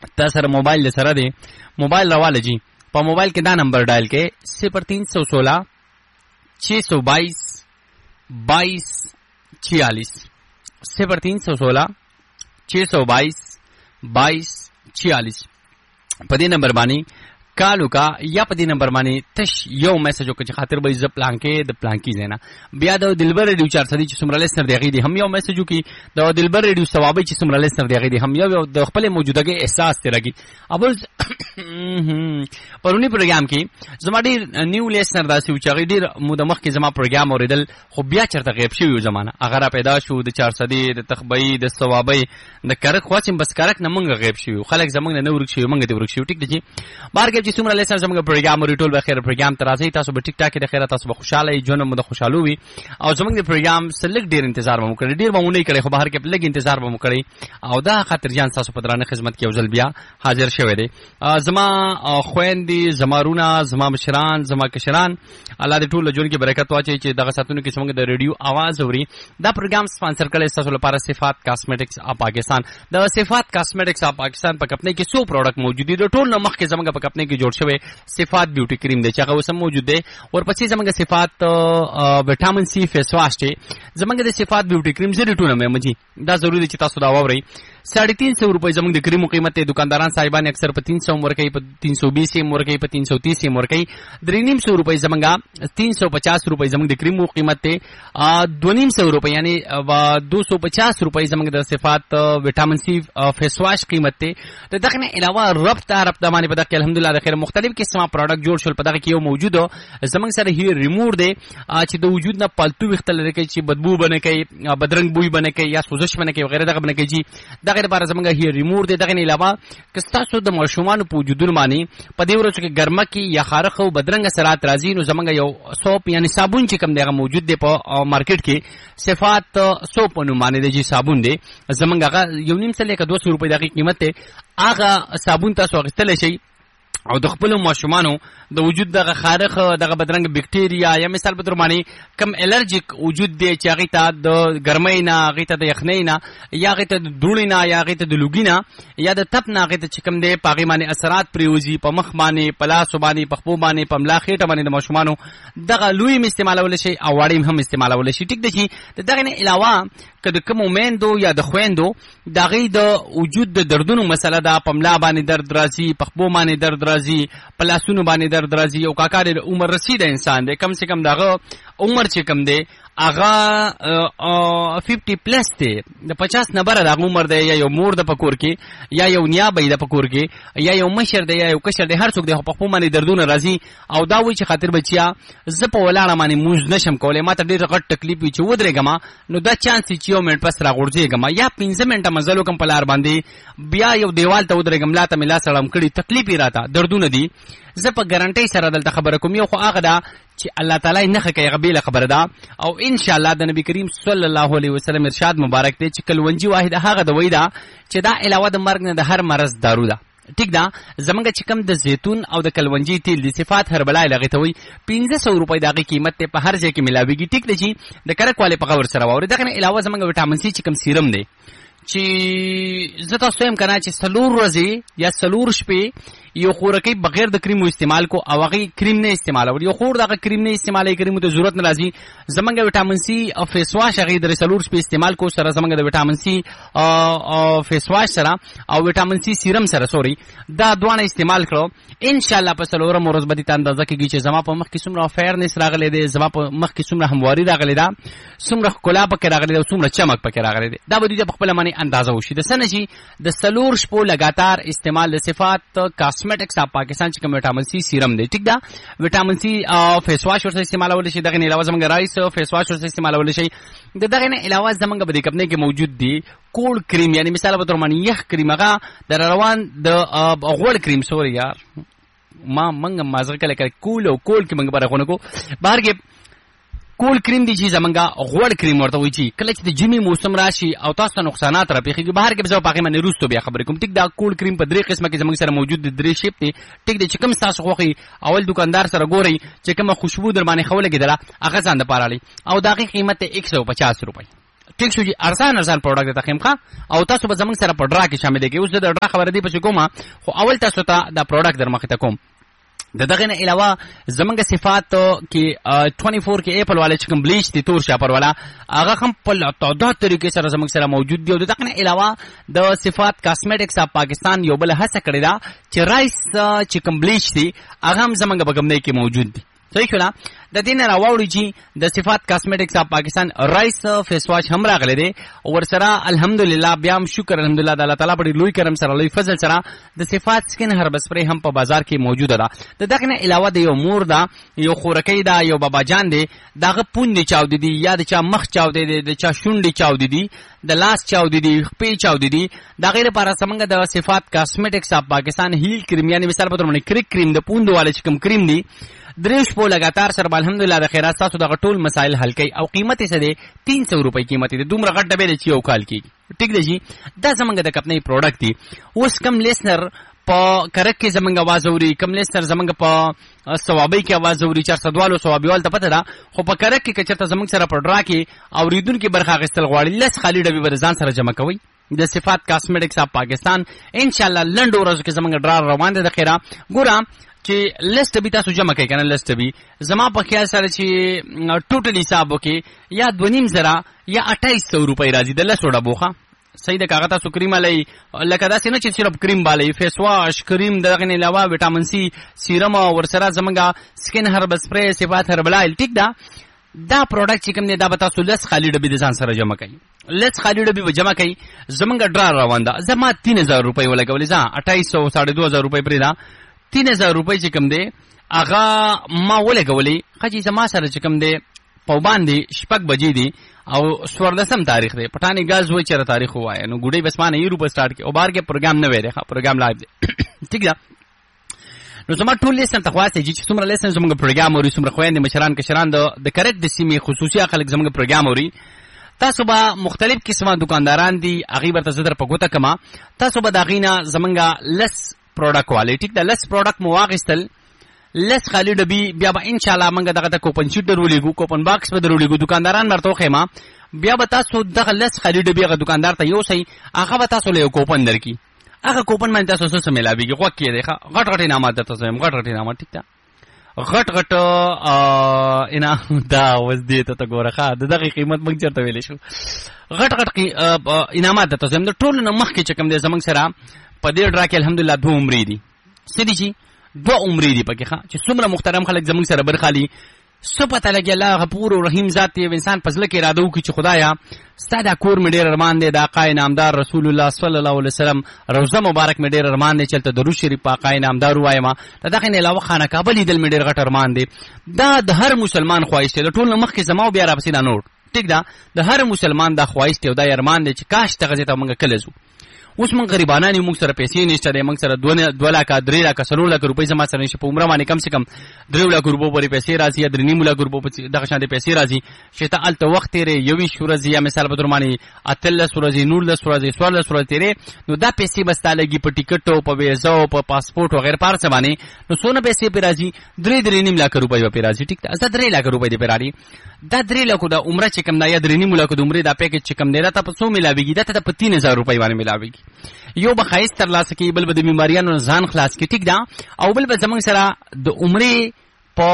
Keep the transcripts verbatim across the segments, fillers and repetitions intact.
تا سره موبایل سره دی موبایل راواله جی په موبایل کې دا نمبر ډایل کې صفر تین سو سولہ چھ سو بائیس بائیس छियालीस صفر تین سو سولہ چھ سو بائیس بائیس छियालीस په دې نمبر باندې کالو کا یا په دې نمبر باندې تش یو میسج وکړي خاطر به ز پلان کې د پلان کې زینا بیا د دلبر ریډیو چار سدي چې سمرا لسر دیږي دي هم یو میسج وکړي د دلبر ریډیو ثوابي چې سمرا لسر دیږي دي هم یو د خپل موجودګي احساس ترګي ابل پرونی پروګرام کې زما ډیر نیو لیسنر داسې و چې ډیر مو د مخ کې زما پروګرام اوریدل خو بیا چرته غیب شوی و زمانہ اگر پیدا شو د چار سدي د تخبئی د ثوابي د کرک خواسم بس کرک نه مونږ غیب شوی خلک زمونږ نه ورک شوی مونږ دې ورک شوی ټیک دي بار کې چې څومره لیسنر زموږ پروګرام ورټول به خیر پروګرام ترازی تاسو به ټیک ټاک د خیره تاسو به خوشاله یې جون مو د خوشالو وي او زموږ د پروګرام سلګ ډیر انتظار مو کړی ډیر مونږ نه کړی خو بهر کې لګ انتظار مو کړی او دا خاطر جان تاسو په درانه خدمت کې اوزل بیا حاضر شوه دي زما خويندې زمارونه زما مشران زما کشران الله دې ټول جون کې برکت واچي چې دغه ساتونو کې څنګه د ریډیو आवाज اوري دا پروګرام سپانسر کړي تاسو لپاره صفات کاسمیټکس اپ پاکستان د صفات کاسمیټکس اپ پاکستان په کپنې کې سو پروډکټ موجود دي د ټول نمخ کې زموږ په کپنې کې جوړ شوی صفات بیوټي کریم دی چې هغه اوس موجود دی ورپسې زموږ صفات وټامین سی فیس واش دی زموږ د صفات بیوټي کریم زری ټول مې مجي دا ضروری چې تاسو دا واورئ साढ़े तीन सौ रुपए जमंग द क्रीमो कीमत है दुकानदारान साहिबान अक्सर पर तीन सौ मुरकई पर तीन सौ बीस से मुरकई पर तीन सौ तीस से मुरकई द्रिनीम सौ रुपए जमंगा तीन सौ पचास रुपए जमंग द क्रीमो कीमत है दोनीम सौ रुपए यानी दो सौ पचास रुपए जमंग द सिफात विटामिन सी फेस वॉश कीमत है तो दखने अलावा रब्ता रब्ता माने पता कि अल्हम्दुलिल्लाह द खैर मुख्तलिफ किस्म प्रोडक्ट जोड़ शोल पता कि यो मौजूद हो जमंग सर ही रिमूव दे आज द वजूद ना पालतू इख्तल रखे ची बदबू बने के बदरंग बुई बने के या सोजश बने के वगैरह दग बने के जी दगे बार जमंग ही रिमूव दे दغه نه علاوه کستا سو د مشومان په وجودن باندې په دې ورځ کې ګرمه کې یا خارخ او بدرنګ سرات راځي نو زمونږ یو سوپ یعنی صابون چې کوم دغه موجود دی په مارکیټ کې صفات سوپ نو باندې دی صابون دی زمونږ هغه یو نیم سره کې دو سو روپۍ دغه قیمت ته هغه صابون تاسو غستل شي او د خپل ماشومانو د وجود دغه خارخ دغه بدرنګ بکټیریا یا مثال په تور باندې کم الرجیک وجود دی چې هغه ته د ګرمۍ نه هغه ته د یخنۍ نه یا هغه ته د دوړې نه یا هغه ته د لوګي نه یا د تپ نه هغه ته چې کم دی پاغي باندې اثرات پریوزي په مخ باندې په لاس باندې په خپو باندې په ملا خېټه باندې د ماشومانو دغه لوی استعمالول شي او واړی هم استعمالول شي ټیک دی چې دغه نه علاوه کله کوم مومندو یا د خويندو دغه د وجود د دردونو مسله ده په ملا باندې درد راځي په خپو باندې درد راځي په لاسونو باندې درد راځي او کاکا د عمر رسیده انسان دی کم سے کم دغه عمر چې کم دی اغا پنځه پلس دی د پچاس نمبر د عمر دی یا یو مور د پکور کې یا یو نیابه د پکور کې یا یو مشر دی یا یو کشر دی هر څوک دی په خپل باندې دردونه راځي او دا وایي چې خاطر بچیا ز په ولاړه باندې موز نشم کولای ماته ډېر غټ تکلیف وي چې ودرېګم نو دا چانس چې یو منټ پس راغورځېګم یا پنځه منټه مزلو کوم پلار باندې بیا یو دیوال ته ودرېګم لا ته ملا سړم کړي تکلیف راته دردونه دي زه په ګارانټي سره دلته خبره کوم یو خو هغه دا چې الله تعالی نه کوي غبیله خبره ده او ان شاء الله د نبی کریم صلی الله علیه وسلم ارشاد مبارک دی چې کلونجی واحد هغه د وای دا چې دا علاوه د مرګ نه د هر مرض دارو ده ټیک ده زمونږ چې کم د زیتون او د کلونجی تیل د صفات هربلای لغې ته وي پنځه سو روپۍ دغه قیمت ته په هر ځای کې ملاويږي ټیک دی چې د کرک والے په خبر سره وره دغه علاوه زمونږ وټامین سی چې کم سیرم دی چې زه تاسو هم کنه چې سلور ورځې یا سلور شپې یو خورکی بغیر د کریمو استعمال کو او هغه کریم نه استعمال او یو خور دغه کریم نه استعمالي کریمو ته ضرورت نه راځي زمونږ وټامین سی او فیس واش هغه د سلور شپې استعمال کو سره زمونږ د وټامین سی او فیس واش سره او وټامین سی سیرم سره سوري دا دوه استعمال کړو ان شاء الله په سلورم ورځ باندې ته اندازه کیږي چې زما په مخ کې څومره فیرنس راغلی دی زما په مخ کې څومره همواري راغلی دا څومره کلا پکې راغلی دی څومره چمک پکې راغلی دی دا به د خپل معنی اندازه وشي د سنه چې د سلور شپو لګاتار استعمال د صفات کاسمیټکس اپ پاکستان چې کوم وټامین سی سیرم دی ټیک دا وټامین سی فیس واش ورته استعمالول شي دغه نه علاوه زمونږ رایس فیس واش ورته استعمالول شي دغه نه علاوه زمونږ په دې کپنې کې موجود دی کول کریم یعنی مثال په تور باندې یخ کریم هغه د روان د غوړ کریم سوري یار ما منګ مازغه کله کله کول او کول کې منګ بارغونه کو بهر کې کول کریم دی چې زمونږه غوړ کریم ورته وایي چې کله چې د جمی موسم راشي او تاسو نقصانات را پیښیږي بهر کې به پاکه باندې روستو بیا خبرې کوم ټیک دا کول کریم په درې قسمه کې زمونږ سره موجود دی درې شیپ دی ټیک دی چې کوم تاسو خوخي اول دکاندار سره ګوري چې کومه خوشبو در باندې خوله کېدله هغه ځان د پاره لې او دغه قیمت ایک سو پچاس روپۍ ټیک شو چې ارزان ارزان پروډکټ ته خیمخه او تاسو به زمونږ سره په ډرا کې شامل کېږئ. اوس د ډرا خبره دی پسې کومه، خو اول تاسو ته دا پروډکټ در مخې ته کوم. د دغه نه علاوه زمونږ صفات کې چوبیس کې اپل والے چې کوم بلیچ دي تور شاپر والا هغه هم په تعداد طریقې سره زمونږ سره موجود دی. او د دغه نه علاوه د صفات کاسمیټکس اف پاکستان یو بل هڅه کړې ده چې رایس چې کوم بلیچ دي هغه هم زمونږ په کمپنۍ کې موجود دي. صحیح شو نه؟ د دې نه راوړو چې د صفات کاسمیټکس اف پاکستان رایس فیس واش هم راغلی دی او ورسره الحمدلله بیا هم شکر الحمدلله د الله تعالی په لوی کرم سره لوی فضل سره د صفات سکن هرب سپری هم په بازار کې موجوده ده. د دغه نه علاوه د یو مور ده، یو خورکۍ ده، یو بابا جان دی، دغه پوندې چاودې دي یا د چا مخ چاودې دي، د چا شونډې چاودې دي، د لاس چاودې دي، خپې چاودې دي. د غیر لپاره سمنګ د صفات کاسمیټکس اف پاکستان هیل کریم یعنی مثال په تور باندې کریک کریم د پوندو والے چې کوم کریم دی دریش په لګاتار سره الحمدلله د خیرات تاسو دغه ټول مسائل حل کوي او قیمت یې څه دی تین سو روپۍ قیمت دی. دومره غټ ډبې دی چې یو کال کېږي. ټیک دی جی، دا زمونږ د کمپنۍ پروډکټ دی. اوس کم لیسنر په کرک کې زمونږ आवाज اوري، کم لیسنر زمونږ په ثوابۍ کې आवाज اوري، چار سدوالو ثوابیوال ته پته ده، خو په کرک کې کچرته زمونږ سره په ډرا کې اوریدونکو برخه اخیستل غواړي لس خالی ډبې به ځان سره جمع کوي د صفات کاسمیټکس اف پاکستان. ان شاء الله لنډ ورځو کې زمونږ ډرا روان دی. د خیره ګوره چې لیست به تاسو جمع کوي کنه، لیست به زما په خیال سره چې ټوټل حساب وکي یا دو نیم زره یا اٹھائیس سو روپۍ راځي د لسو ډبوخه. صحیح ده کاغه تاسو کریم علی لکه داسې نه چې صرف کریم بالی، فیس واش کریم دغه نه علاوه وټامین سی سیرم ورسره زمونږه سکن هرب سپری صفات هربل آیل. ټیک ده، دا پروډکټ چې کوم دی دا به تاسو لس خالی ډبې د ځان سره جمع کوي، لس خالی ډبې به جمع کوي. زمونږ ډرا روان ده، زما تین هزار روپۍ ولګولې، ځه اٹھائیس سو ساڑھے دو هزار روپۍ پرې ده. تین هزار روپۍ چې کوم دی هغه ما ولګولې خچې زما سره چې کوم دی په باندې شپږ بجې دي او څوارلسم تاریخ دی. پټانې ګاز وایي چېرې تاریخ ووایه نو ګوډۍ بس مانه یې روپه سټارټ کې او بار کې پروګرام نه وی دی، پروګرام لایو دی. ټیک ده، نو زما ټول لیسن ته خواست چې څومره لیسن زموږ پروګرام اوري، څومره خویندې مشران کشران د کرک د سیمې خصوصي خلک زموږ پروګرام اوري، تاسو به مختلف قسمه دکانداران دي هغې به ته زه در په ګوته کړمه. تاسو به د هغې نه زموږ لس پروډکټ والی ټیک ده لس پروډکټ مو واخیستل، لس خالی ډبې بیا به انشاءالله موږ دغه ته کوپن شیټ در ولېږو، کوپن باکس به در ولېږو. دکانداران درته وښیمه بیا به تاسو دغه لس خالی ډبې هغه دکاندار ته یوسئ، هغه به تاسو له یو کوپن درکړي. هغه کوپن باندې تاسو څه څه میلاوېږي غوږ کېږدئ ښه، غټ غټ انعامات درته څه وایم، غټ غټ انعامات. ټیک ده، غټ غټ انعام دا اوس دې ته ته ګوره ښه د دغې قیمت موږ چېرته ویلی شو. غټ غټ انعامات درته څه وایم. د ټولو نه مخکې چې کوم دی زموږ سره په دې ډرا کې الحمدلله دوه عمرې دي. څه دي چې دوه عمرې دي پکې ښه، چې څومره محترم خلک زموږ سره برخالي څه پته لګي الله غفور او رحیم ذات دی. انسان په زړه کې اراده وکړي چې خدایا ستا دا کور مې ډېر ارمان دی، د آقا نامدار رسول الله صلی الله علیه وسلم روضه مبارک مې ډېر ارمان دی چې هلته درود شریف په آقا نامدار ووایم. د دغې نه علاوه خانه کعبه لیدل مې ډېر غټ ارمان دی. دا د هر مسلمان خواهش دی، د ټول نه مخکې زما او بیا راپسې دا نور. ټیک ده، د هر مسلمان دا خواهش دی او دا ارمان دی چې کاش دغه ځای ته موږ کله ځو. اوس موږ غریبانان یو، موږ سره پیسې نشته دی، موږ سره دوه لاکه درې لاکه څلور لاکه روپۍ زما سره نشي. په عمره باندې کم سے کم درې لاکه روپو پورې پیسې راځي یا درې نیم لاکه روپو دغه شانې پیسې راځي چې ته هلته وخت تېرې یوویشت ورځې یا مثال په طور باندې اتلس ورځې نولس ورځې څوارلس ورځې تېرې، نو دا پیسې به ستا لګي په ټیکټو په ویزا او په پاسپورټ وغیره په هر څه باندې. نو څونه پیسې پرې راځي؟ درې درې نیم لاکه روپۍ به پرې راځي. ټیک ده، دا درې لاکه روپۍ دې پرې راځي. دا درې لاکو د عمره چې کوم دا یا درې نیم لاکو د عمرې دا پیکج چې کوم دی دا ته په څو میلاوېږي؟ دا ته په تین هزار روپۍ باندې میلاوېږي. یو به ښایست ترلاسه کوي، بل به د بیماریانو نه ځان خلاص کړي. ټیک ده، او بل به زموږ سره د عمرې په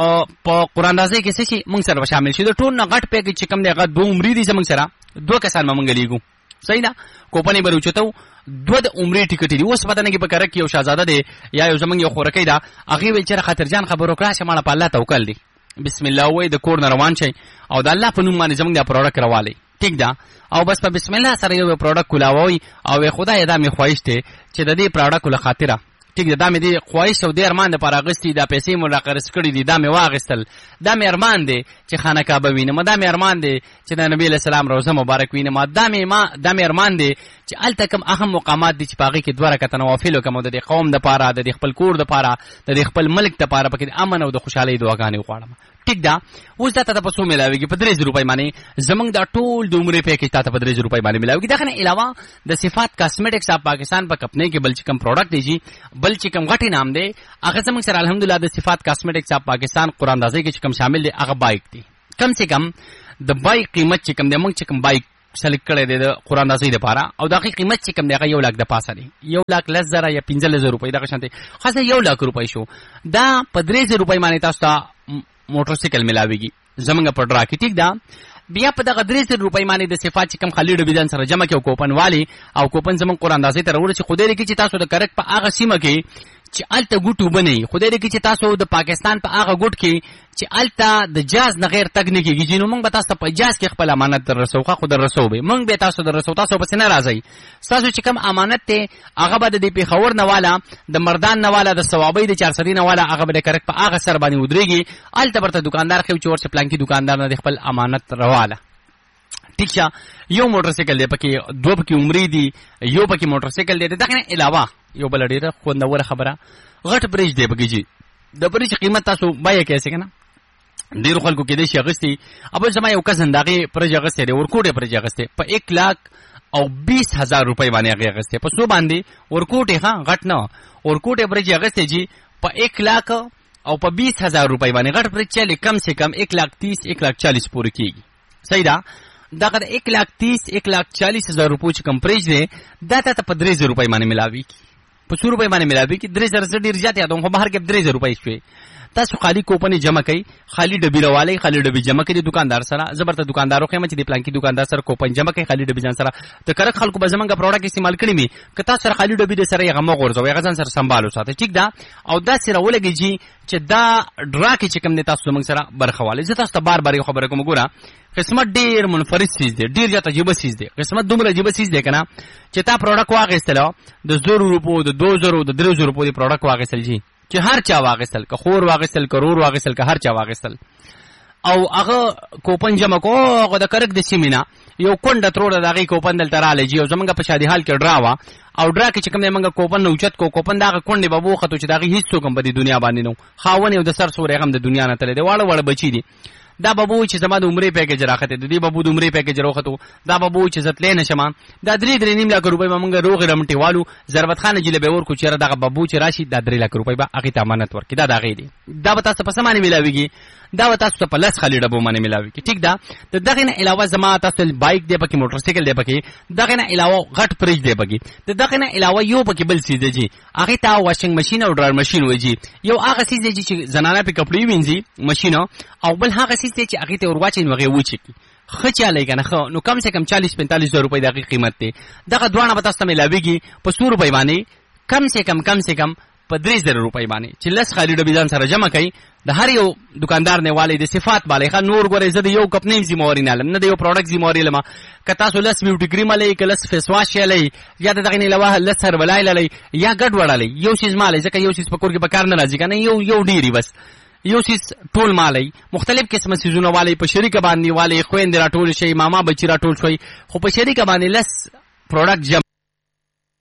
په قراندازۍ کې څه شي موږ سره به شامل شي. د ټول نه غټ پیکج چې کوم دی هغه دوه عمرې دي زموږ سره، دوه کسان به موږ لیږو. صحیح ده، کوپن یې به راوچتو، دوه د عمرې ټیکټ دي. اوس پته نه کېږي په کرک کې یو شهزاده دی یا یو زموږ یو خورکۍ ده، هغې ویل چېرې خاطرجان خبر وکړه چې ماړه په الله توکل دی، بسم الله وایي د کور نه روان شئ او د الله په نوم باندې زموږ دا پروډکټ راوالی. ټیک ده، او بس په بسم الله سره یو پروډکټ کولاوئ او خدای دا مې خواهش دی چې د دې پروډکټ له خاطره ټیک ده، دا مې دې خواهش او دې ارمان دپاره اخیستي، دا پیسې مو راقرض کړي دي، دا مې واخیستل، دا مې ارمان دی چې خانه کعبه وینم، دا مې ارمان دی چې د نبي علیه السلام روضه مبارک وینم، دا مې ما دا مې ارمان دی چې هلته کوم اهم مقامات دي چې په هغې کې دوه رکعته نوافل وکړم او د دې قوم دپاره، د دې خپل کور دپاره، د دې خپل ملک دپاره پکې د امن او د خوشحالۍ دعاګانې وغواړم. ټیک ده، اوس دا ته په څو میلاوېږي؟ په درې زره روپۍ باندې زموږ دا ټول د عمرې پیکج تا ته په درې زره روپۍ باندې میلاوېږي. دغه نه علاوه د صفات کاسمیټکس اف پاکستان په کمپنۍ کې بل چې کوم پروډکټ دی جي بل چې کوم غټ انعام دی هغه زموږ سره الحمدلله د صفات کاسمیټکس اف پاکستان قراندازۍ کې چې کوم شامل دی هغه بایک دی. کم سے کم د بایک قیمت چې کم دی موږ چې کم بایک سلیکټ کړی دی د قرآن اندازۍ دپاره او د هغې قیمت چې کم دی هغه یو لاک د پاسه دی یو لاک لس زره یا پنځلس زره روپۍ دغه شانتې خاصه یو لاک روپۍ شو دا په درې زره روپۍ باندې تاسو ته موټرسایکل ملاویږي زمونږ په ډرا کې ټیک ده بیا په دغه درې زره روپۍ باندې د صفات چې کم خالي ډبې ځان سره جمع کړي او کوپن والي او کوپن زمونږ قرآن اندازۍ ته راوړي خو دې لري چې تاسو د کرک په هغه سیمه کې چې الته ګوټ اوبه نه وي خدای دې کې چې تاسو د پاکستان په هغه ګوټ کې چې الته د جاز نه غیر تګ نه کېږي نو موږ به تاسو په جاز کې خپل امانت در رسو خو در رسو به موږ به تاسو در رسو تاسو پسې نه راځئ تاسو چې کوم امانت ته هغه به د پیښور نه والا د مردان نه والا د ثوابۍ د چارسدي نه والا هغه به د کرک په هغه سر باندې ودرېږي الته برته دکاندار خو چې ورسې پلان کې دکاندار نه خپل امانت رواله ٹھیک شه یو موټرسایکل دی پکې دوه پکې عمرې دي یو پکې موټرسایکل دی دغه نه علاوه یو بل ډیره خوندوره خبره غټ بریج دی پکې جی د بریج قیمت تاسو بای کیسه کنه ډیر خلکو کې د شي غستی ابل زما یو کسن دغه پرځ غسته دی ورکوټه پرځ غسته په یک لاک او بیس هزار روپۍ باندې هغه غسته په سو باندې ورکوټه ها غټ نه ورکوټه پرځ غسته جی په یک لاک او په بیس هزار روپۍ باندې غټ پرځ چلی کم سے کم یک لاک تیس یک لاک چالیس پورې کیږي صحیح ده دغه یک لاک تیس یک لاک چالیس هزار روپۍ چې کم پرځ دی دا ته په درې زره روپۍ باندې ملاوي په سو روپۍ باندې ملاوي کی درې زره ډیر زیات یادوم خو بهر کې درې زره روپۍ شوي تاسو خالی کوپن جمع کړئ خالی ډبی راوالئ خالی ډبی جمع کړئ دکاندار سره زبرته دکاندارو خو چې د پلان کې دکاندار سره کوپن جمع کړئ خالی ډبی ځان سره د کرک خلکو به زمونږ پروډکټ استعمال کړی می که تاسو سره خالی ډبی د سره یې غمو غورځوي هغه ځان سره سمبالو ساتئ ټیک ده او دا سره ولګي جی چې دا ډرا کې چې کوم نه تاسو زمونږ سره برخواله زه تاسو ته بار بار خبره کوم ګوره قسمت ډیر منفرد چیز دی ډیر جاته عجیب چیز دی قسمت دومره عجیب چیز دی کنه چې تا پروډکټ واغېستلو د زرو روپو د دو زرو د درې زرو روپو دی پروډکټ واغېستل جی چې هر چا واغېستل که خور واغېستل که رور واغېستل که هر چا واغېستل او هغه کوپن جمع کو هغه د کرک د سیمینا یو کونډه تروړه د هغې کوپن دلته رالی جي او زمونږ په شادي حال کې ډرا وه او ډرا کې چې کوم دی موږ کوپن نه اوچت کو کوپن د هغه کونډې به ووختو چې د هغې هېڅ څوک هم په دې دنیا باندې نه و خاون یې د سر سوری هغه هم د دنیا نه تللی دی واړه واړه بچي دي دا بابو چې زما د عمرې پیکیج راخته د دې بابو د عمرې پیکیج راخته دا بابو چې زتلې نشم دا درې درې نیم لک روپۍ به موږ روغ رمټي والو ضربت خان جله به ور کو چیرې دغه بابو چې راشي دا درې لک روپۍ به هغه ته امانت ورکړي دا دغه دی دا به تاسو په سمانه ملاويږي دا به تاسو په لس خالي ډبو باندې ملاويږي ټیک ده د دغه نه علاوه زما تاسو بایک دی پکې موټر سایکل دی پکې دغه نه علاوه غټ فریج دی پکې د دغه نه علاوه یو پکې بل څه دی جی هغه ته واشنګ ماشين او ډرایر ماشين وایي یو هغه څه دی چې زنانه په کپړې وینځي ماشين او بل هغه څه دی چې هغه ته ورواچین وغه وچی خچا لګنه خو نو کم سے کم چالیس پینتالیس زره روپۍ دغه قیمت دی دغه دوانه به تاسو ملاويږي په سو روپۍ باندې کم سے کم کم سے کم په درې زره روپۍ باندې چې لس خالي ډبې ځان سره جمع کړي د هر یو دکاندار نه والي د صفات باندې ښه نور ګورې زه د یو کپ نه ذمہواری نه لم نه د یو پروډکټ ذمہواری لم که تاسو لس بیوټي کریم لې که لس فیس واش لې یا دغه نه علاوه لس هر بلای لې یا ګډ وړلې یو شیز مال ځکه یو شیز په کور کې به کار نه راځي کنه یو یو ډیری بس یو سیس ټول مالای مختلف قسمه سيزونه والي په شریک باندې والي خويند را ټول شي ماما بچی را ټول شوی خو په شریک باندې لس پروډکټ